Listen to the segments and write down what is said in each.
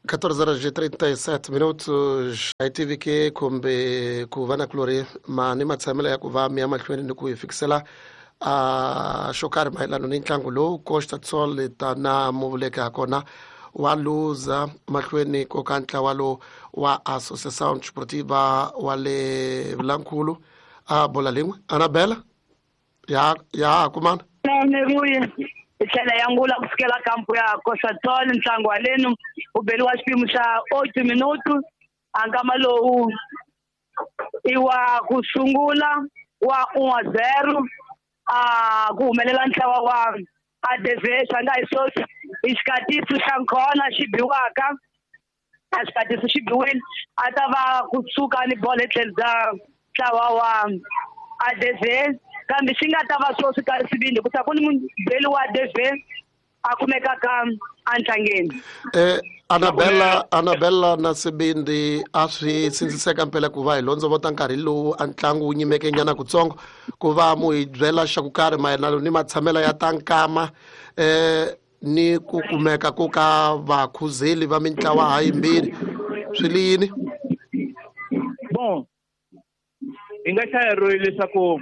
14:37 a TVK kumbe ku va na kulori ni matshamelo ya ku va mi ya mahlweni ni ku hi fikisela xo karhi mayelana ni ntlangu lowu Costa Sol tana muvuleke ha kona wa luza mahlweni ko ka ntlawa lowu wa Associação Desportiva wa le Vilankulu a bola lin'we Anabela ya kumana itlhela yangula kusukela kampu ya Costa Sol ntlangu walenu ubeliwa xipimo xa 8 minutu ankama lowu iwa kusungula wa 1-0 ku humelela ntlawa wa ADV xanga isosi isikatiso xa nkona xibiwaka isikatiso xibiwini a ta va kusuka ni bola etlhelo bya ntlawa wa ADV kambe xi nga ta va swo swi karisivile ku ta ku ni mubeli wa ADV a kumekaka antlangeni. Anabella na Sibindi a swi sindziseka mpela ku va hi londzovota nkarhi lowu a ntlangu wu nyimeke nyana kutsongo ku va mu hi byela xa ku karhi mayelana ni matshamelo ya tankama ni ku kumeka ko ka vakhuzeli va mitlawa hayimbirhi swi li yini? Bon hi nga hlaya leswaku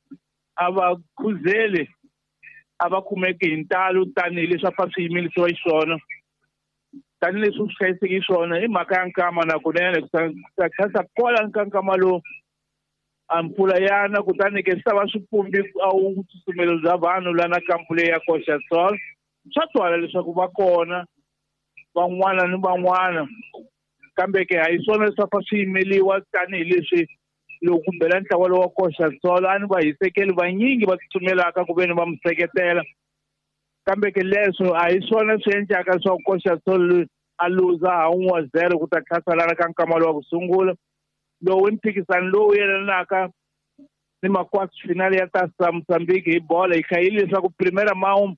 a vakhuzeli a va kumeki hi ntalo tanihileswi a fa swi yimerisiwa xiswona tanihileswi swi hlayiseki swona hi mhaka ya nkama na kunene ku ta khasa kola nkama lowu a mpfula yana kutani ke swi ta va swipumbi a wu tsutsumelo bya vanhu la na kampu leyi ya Costa Sol swa twala leswaku va kona van'wana ni van'wana kambe ke a hi swona leswi a fa swi yimeliwa tanihileswi loko kumbela ntlawa lowu wa Costa Sol a ni va hisekeli vanyingi va tsutsumelaka ku ve ni va mi seketela kambe ke leswo a hi swona swi endlaka leswaku Costa Sol a luza ha 1-0 ku ta tlhasalana ka nkama lowu wa ku sungula lowu mphikizano lowu yelanaka ni makwart final ya ta Mozambique hi bola hi khayile leswaku primera mão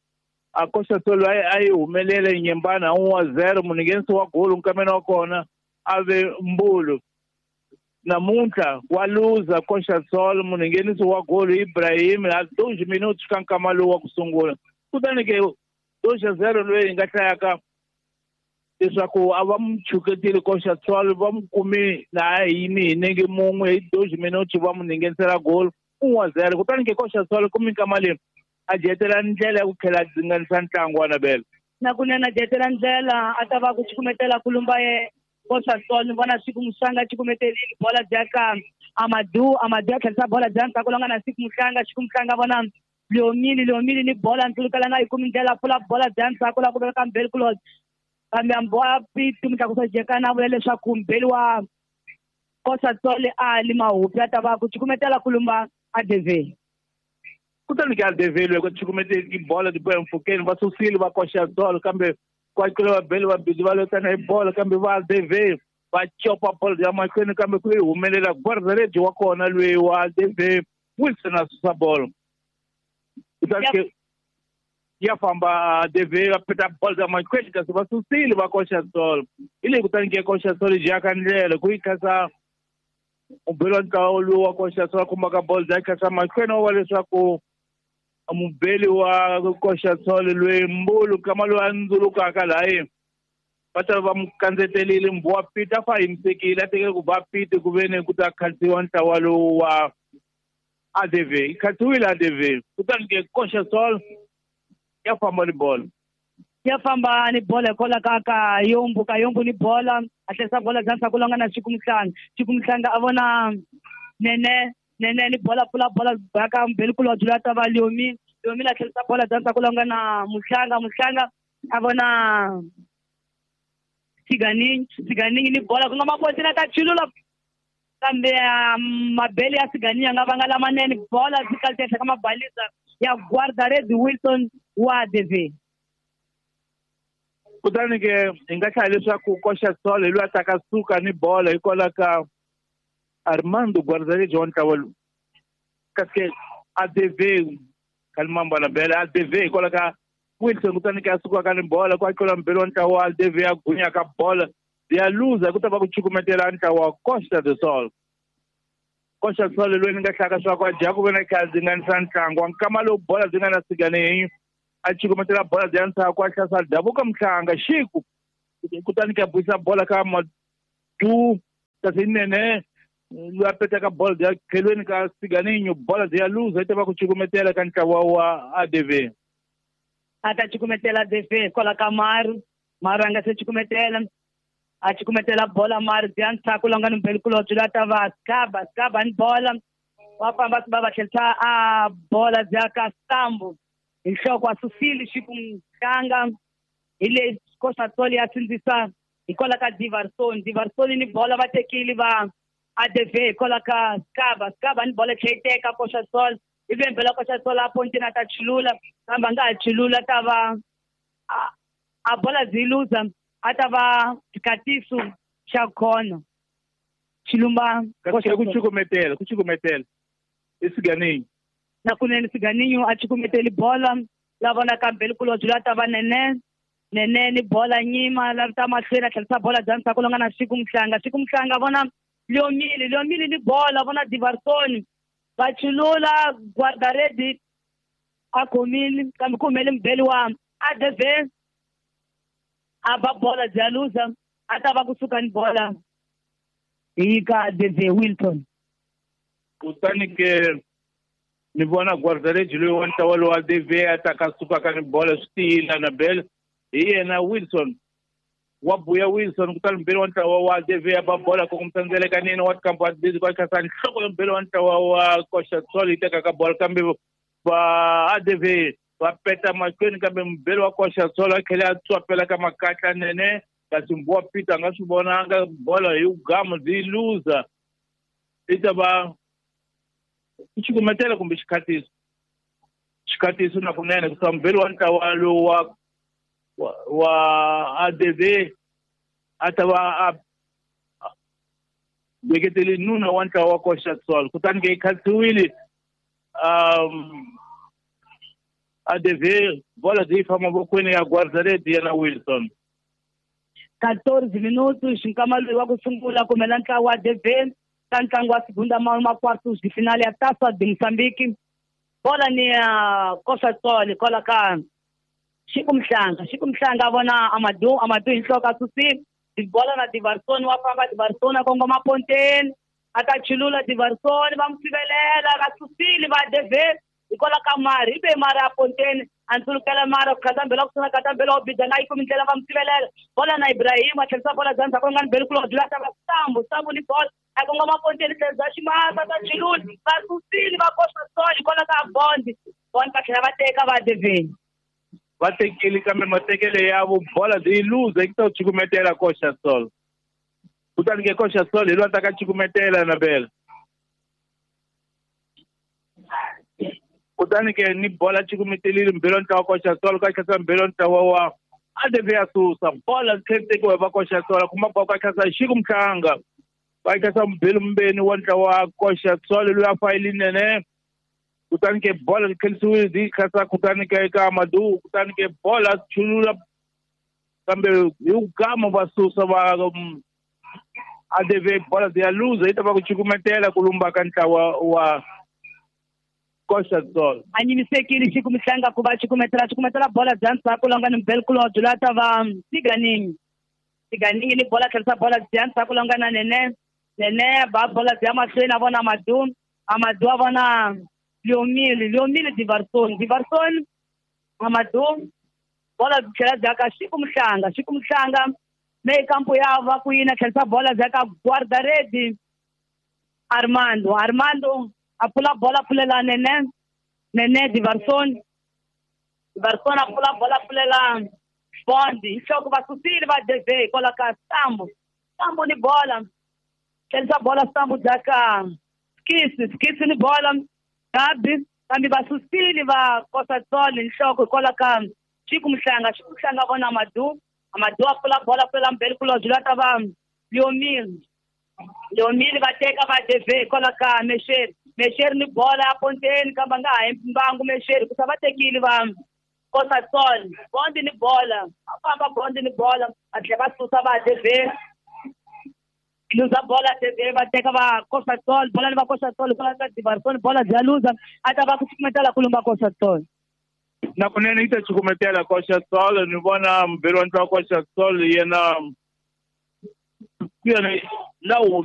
a Costa Sol a yi humelela hi nyembana 1-0 muninghenisi wa golu nkameno wa kona a ve Mbulu namuntlha wa luza Costa Sol muninghenisi wa golu Ibrahim a 12 minutos ka nkama lowu wa ku sungula kutani ke 2-0 loyi hi nga hlayaka leswaku a va mu chuketile Costa Sol va mu kumi laha hi yimi hi nenge mun'we hi 12 minutos va mu ninghenisela golu 1-0 kutani ke Costa Sol kumi nkama leyi a jetela ndlela ya ku tlhela dzinganisa ntlangu wa Nabela na kunena jetela ndlela a ta va ku chikumetela ku lumba Costa Sol ni vona siku musanga chikumetelini bola jaka Amadu ya khelisa bola jaka ku longa na siku musanga vona Leomili ni bola ntulukala nga ikumi ndlela pula bola jaka ku la ku veka mbeli ku lot kambe amboa pitu mita ku jeka na vula leswaku mbeli wa Costa Sol a limahupi a ta va ku chikumetela ku lumba ADV kutani ke ADV loko chikumetela bola di boya mfukeni va susile va Costa Sol kambe kwakile va beli va bidi va lotana hi bola kambe va ADV va chopa bola ya mahlweni kambe ku humelela guardaredi wa kona loyi wa ADV Wilson a susa bola kutani ya famba ADV va peta bola ya mahlweni kasi va susile va Costa Sol ile kutani ke Costa Sol jaka ndlela ku ikasa ubelwa ntlawa lowu wa Costa Sol kumaka bola ya kasa mahlweni wa leswaku mubeli wa Costa Sol loyi Mbulu kama loyi a ndzulukaka laha va ta va mu kandzetelile mbowa pita fa himisekile a tekele ku va piti ku ve ni ku ta khandziwa ntlawa lowu wa ADV i khandziwile ADV kutani ke Costa Sol ya famba ni bola kola ka Yombu ni bola a tlhesa bola jansa ku longa na Xikumhlanga a vona nene ni bola pula bola baka mbeli ku lodula ta va Leomili a tlhelisa bola jansa ku longa na Muhlanga a vona Siganingi ni bola ku nga maboti na ta chilula kambe mabeli ya Siganingi nga vanga lamanene bola zikaltesa kama baliza ya guardaredi Wilson wa ADV kutani ke hi nga hlaya leswaku Costa Sol loyi a taka suka ni bola hikwalaho ka Armando guardaredi wa ntlawa lowu kasi ADV kalimamba na bela ADV hikwalaho ka Wilson kutani ke a sukaka ni bola ku akela mbeli wa ntlawa wa ADV ya gunya ka bola ya luza ku ta va ku chukumetela ntlawa wa Costa Sol loyi ni nga hlaka swa ku a dya ku ve na kha dzinganisa ntlangu wa nkama lowu bola byi nga na Siganingi a chikumetela bola bya ntsako a hlasa davuka Mhlanga xiku kutani ka buisa bola kama tu tasinene lapeta ka bola ya kelweni ka Siganinho bola ya lose itaba kuchikumetela kanka wa ADV atachikumetela ADV kola kamaru maranga se chikumetela achikumetela bola maru dian takulonga mbelkulo julata va skaba ni bola wapamba baba khelta a bola zaka stambo inhloko asusili shikumhlanga ile Costa Toli yasinzisa ikola ka Diverson ni bola batekili ba ADV ikola ka skaba ni bola chayiteka Costa Toli ibe mbela Costa Toli apontina tachulula kamba ngachulula tava a bola ziluza atava tikatisu chakhona chilumba kuchikumetela Siganinho na kunene Siganinho achikumeteli bola lavona kambeli kulo julata va nene ni bola nyima lavita mahlweni tlhelisa bola jansa kulonga na Shikumhlanga vona Liomili ni bola vona Diverson vachulula Guardaredi akomili kambe kumele mbeli wa ADV aba bola jaluza atava kusuka ni bola ika ADV Wilton kutani ke ni vona Guardaredi lo wanta walo ADV atakasuka kan bola stila na bel na Wilson wabuya Wilson kutani mbele wanta wa ADV aba bola kumtanzele kanini wat kampa dizi kwa kasani soko mbele wanta wa Costa Toli itaka ka bola kambe ba ADV wapeta makweni kambe mbele wa Costa Toli akele atwapela kama kata nene kasimbua pita ngasubona anga bola yugama di loser itaba ichikumetela kumbe shikatiso na kunene kwa mbele wanta walo wa ADV ataba beketeli nuna wanta wa Costa Toli kutange ikatuwili ADV bola zifa mabokweni ya Guardaredi na Wilson 14 minutos nkamalo wa kusungula kumelanta wa ADV tantlangu wa segunda mão uma quartos de final ya Taça de Moçambique bola ni Costa Toli kola ka Shikumhlanga bona Amadu inhloka susi bola na Diverson wapamba Diverson kongo maponten atachulula Diverson bamsibelela kasusili ba ADV ikola kamari ibe mara ponten antulukela mara katambela kusuna katambela obidana ikomintela bamsibelela bola na Ibrahim athelisa bola zanza konga belkulo dilata bastambo ni bola akonga maponten tezashimasa tachulula kasusili ba Costa Toli ikola ka bondi kakhela bateka ba ADV vatekeli kambe matekele yavo bola ziluza ikutachikumetela Costa Toli kutani ke Costa Toli lo atakachikumetela na bela kutani ke ni bola chikumetelile mbelon tawa Costa Toli kakasa mbelon tawa wa ADV asusa bola kete ko va Costa Toli kuma kwa kakasa Shikumhlanga kakasa mbelu mbeni wanta wa Costa Toli lo afaili nene kutani ke bola kelsuwi di kasa kutani ke Amadu kutani ke bola chulula kambe yugama basusa ba ADV bola dia luza itaba kuchikumetela kulumba kanta wa Costa Toli anyimisekile Shikumhlanga kuba chikumetela bola jansa kulonga ni belkulo julata va Siganinho ni bola khelisa bola jansa kulonga na nene ba bola dia mahlweni avona Amadu avona Liomili Diverson Amadu bola khela zaka Shikumhlanga me campo yava kuina khelisa bola zaka Guardaredi Armando apula bola pulela nene Diverson apula bola pulela Bondi isoko basusili ba ADV kola ka stambo ni bola khelisa bola stambo zaka skisi ni bola kambi basusili ba Costa Toli inhloko kola ka Shikumhlanga bona Amadu apula bola pulela mbeli kulo julata ba Liomili bateka ba ADV kola ka Mesher ni bola aponteni kamba mbangu Mesher kusabatekili ba Costa Toli bondi ni bola apamba bondi ni bola atle basusa ba ADV luza bola ADV bateka ba Costa Toli bola ni ba Costa Toli kola ka Diverson bola jaluza ataba kuchikumetela kulumba Costa Toli na kunene ita chukumetela Costa Sol ni vona mbelwa ntwa Costa Sol yena la